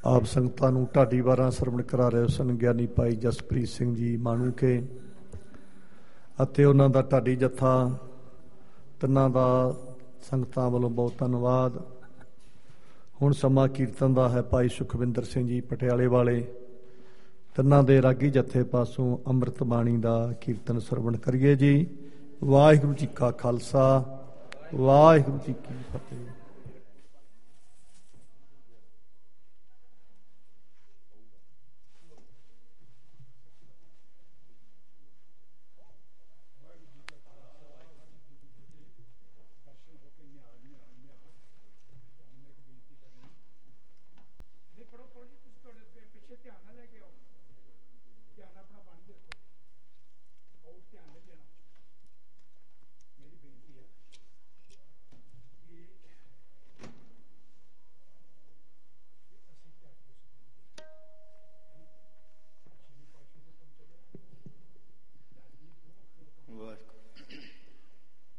ਆਪ ਸੰਗਤਾਂ ਨੂੰ ਢਾਡੀ ਵਾਰਾਂ ਸਰਵਣ ਕਰਾ ਰਹੇ ਸਨ ਗਿਆਨੀ ਭਾਈ ਜਸਪ੍ਰੀਤ ਸਿੰਘ ਜੀ ਮਾਣੂਕੇ ਅਤੇ ਉਹਨਾਂ ਦਾ ਢਾਡੀ ਜੱਥਾ। ਤਿੰਨਾਂ ਦਾ ਸੰਗਤਾਂ ਵੱਲੋਂ ਬਹੁਤ ਧੰਨਵਾਦ। ਹੁਣ ਸਮਾਂ ਕੀਰਤਨ ਦਾ ਹੈ। ਭਾਈ ਸੁਖਵਿੰਦਰ ਸਿੰਘ ਜੀ ਪਟਿਆਲੇ ਵਾਲੇ, ਤਿੰਨਾਂ ਦੇ ਰਾਗੀ ਜੱਥੇ ਪਾਸੋਂ ਅੰਮ੍ਰਿਤ ਬਾਣੀ ਦਾ ਕੀਰਤਨ ਸਰਵਣ ਕਰੀਏ ਜੀ। ਵਾਹਿਗੁਰੂ ਜੀ ਕਾ ਖਾਲਸਾ, ਵਾਹਿਗੁਰੂ ਜੀ ਕੀ ਫਤਿਹ।